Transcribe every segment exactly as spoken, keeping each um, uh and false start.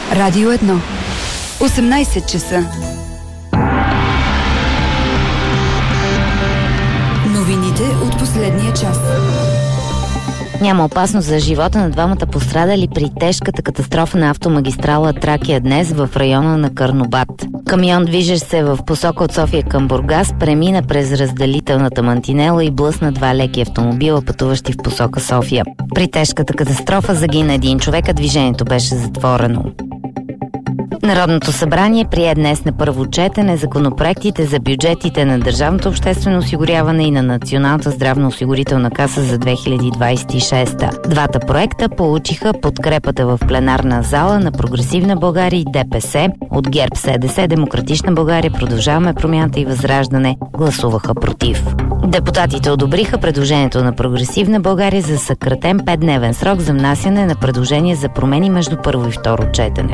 Радио едно. осемнайсет часа. Новините от последния час. Няма опасност за живота на двамата пострадали при тежката катастрофа на автомагистрала Тракия днес в района на Карнобат. Камион, движещ се в посока от София към Бургас, премина през разделителната мантинела и блъсна два леки автомобила, пътуващи в посока София. При тежката катастрофа загина един човек, а движението беше затворено. Народното събрание прие днес на първо четене законопроектите за бюджетите на Държавното обществено осигуряване и на Националната здравноосигурителна каса за две хиляди двадесет и шеста. Двата проекта получиха подкрепата в пленарна зала на Прогресивна България и ДПС. От ГЕРБ, СДС, Демократична България, Продължаваме промяната и Възраждане гласуваха против. Депутатите одобриха предложението на Прогресивна България за съкратен петдневен срок за внасяне на предложения за промени между първо и второ четене.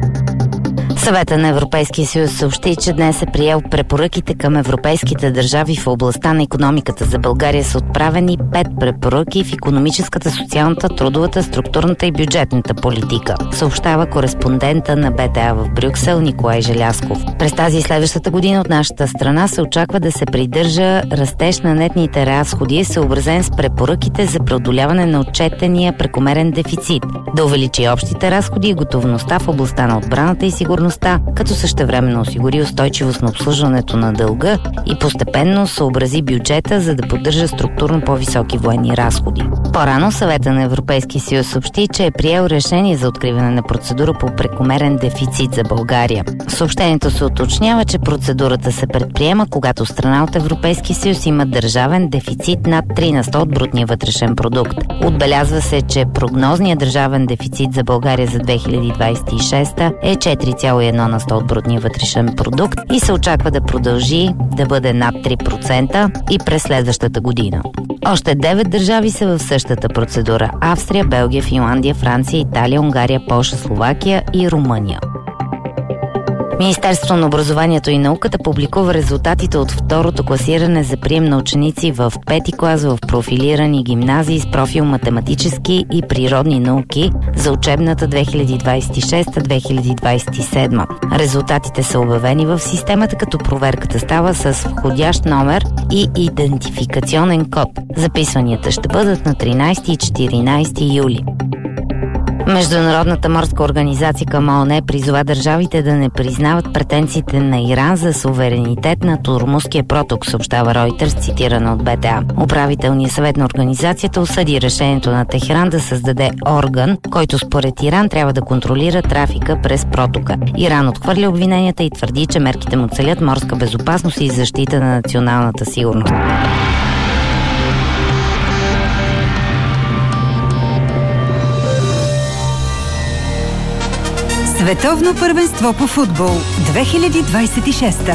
Съвета на Европейския съюз съобщи, че днес е приел препоръките към европейските държави в областта на икономиката. За България са отправени пет препоръки в икономическата, социалната, трудовата, структурната и бюджетната политика, съобщава кореспондента на БТА в Брюксел Николай Желязков. През тази и следващата година от нашата страна се очаква да се придържа растеж на нетните разходи, съобразен с препоръките за преодоляване на отчетения прекомерен дефицит, да увеличи общите разходи и готовността в областта на отбраната и сигурността, като същевременно осигури устойчивост на обслужването на дълга и постепенно съобрази бюджета, за да поддържа структурно по-високи военни разходи. По-рано Съвета на Европейския съюз съобщи, че е приел решение за откриване на процедура по прекомерен дефицит за България. В съобщението се уточнява, че процедурата се предприема, когато страна от Европейския съюз има държавен дефицит над три на сто от брутния вътрешен продукт. Отбелязва се, че прогнозният държавен дефицит за България за две хиляди двадесет и шеста е четири цяло и едно на сто от брутния вътрешен продукт и се очаква да продължи да бъде над три процента и през следващата година. Още девет държави са в същата процедура – Австрия, Белгия, Финландия, Франция, Италия, Унгария, Полша, Словакия и Румъния. Министерството на образованието и науката публикува резултатите от второто класиране за прием на ученици в пети клас в профилирани гимназии с профил математически и природни науки за учебната две хиляди двадесет и шеста - две хиляди двадесет и седма. Резултатите са обявени в системата, като проверката става с входящ номер и идентификационен код. Записванията ще бъдат на тринадесети и четиринадесети юли. Международната морска организация към ООН призова държавите да не признават претенциите на Иран за суверенитет на Ормузския проток, съобщава Ройтерс, цитирана от БТА. Управителният съвет на организацията осъди решението на Техеран да създаде орган, който според Иран трябва да контролира трафика през протока. Иран отхвърля обвиненията и твърди, че мерките му целят морска безопасност и защита на националната сигурност. Световно първенство по футбол две хиляди двадесет и шеста.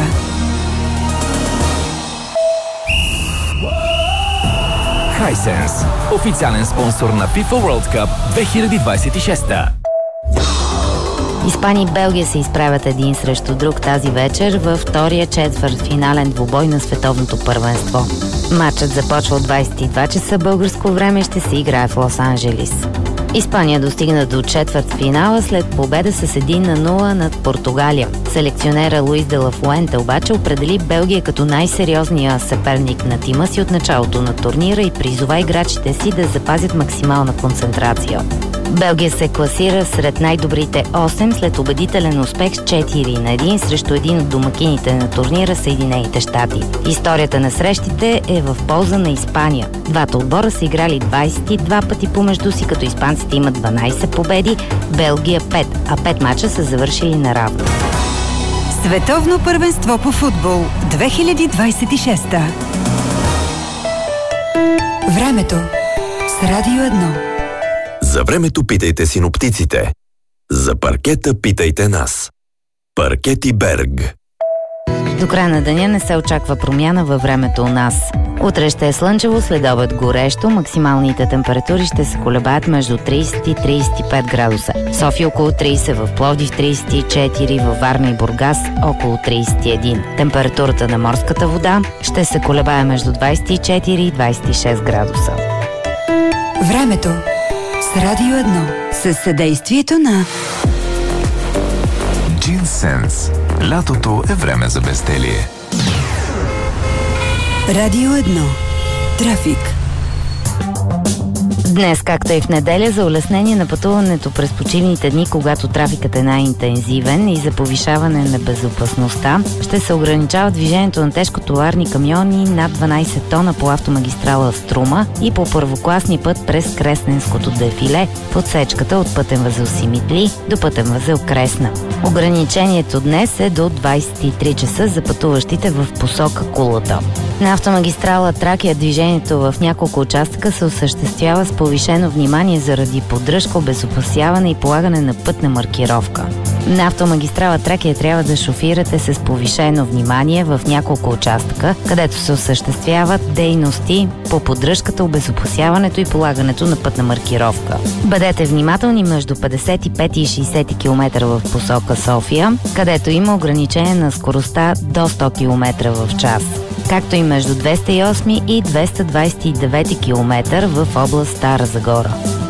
Hisense, официален спонсор на FIFA World Cup две хиляди двадесет и шеста. Испания и Белгия се изправят един срещу друг тази вечер във втория четвъртфинален двубой на световното първенство. Матчът започва от двадесет и два часа българско време и ще се играе в Лос-Анджелис. Испания достигна до четвъртфинала след победа с един на нула над Португалия. Селекционера Луис де ла Фуенте обаче определи Белгия като най-сериозния съперник на тима си от началото на турнира и призова играчите си да запазят максимална концентрация. Белгия се класира сред най-добрите осем след убедителен успех с четири на едно срещу един от домакините на турнира Съединените щати. Историята на срещите е в полза на Испания. Двата отбора са играли двадесет и два пъти помежду си, като испанците имат дванадесет победи, Белгия пет, а пет мача са завършили наравно. Световно първенство по футбол две хиляди двадесет и шеста. Времето с Радио едно. За времето питайте синоптиците. За паркета питайте нас. Паркети Берг. До края на деня не се очаква промяна във времето у нас. Утре ще е слънчево, следобед горещо, максималните температури ще се колебаят между тридесет и тридесет и пет градуса. В София около тридесет, в Пловдив тридесет и четири, във Варна и Бургас около тридесет и едно. Температурата на морската вода ще се колебае между двадесет и четири и двадесет и шест градуса. Времето с Радио едно. Със съдействието на Хайсенс. Лятото е време за безделие. Радио едно. Трафик. Днес, както и в неделя, за улеснение на пътуването през почивните дни, когато трафикът е най-интензивен и за повишаване на безопасността, ще се ограничава движението на тежкотоварни камиони над дванайсет тона по автомагистрала Струма и по първокласния път през Кресненското дефиле в отсечката от пътен възел Симитли до пътен възел Кресна. Ограничението днес е до двайсет и три часа за пътуващите в посока Кулата. На автомагистрала Тракия движението в няколко участъка се осъществява с повишено внимание заради поддръжка, обезопасяване и полагане на пътна маркировка. На автомагистрала Тракия трябва да шофирате с повишено внимание в няколко участъка, където се осъществяват дейности по поддръжката, обезопасяването и полагането на пътна маркировка. Бъдете внимателни между петдесет и пет и шейсет км в посока София, където има ограничение на скоростта до сто км в час, както и между двеста и осем и двеста двайсет и девет км в област Стара Загора.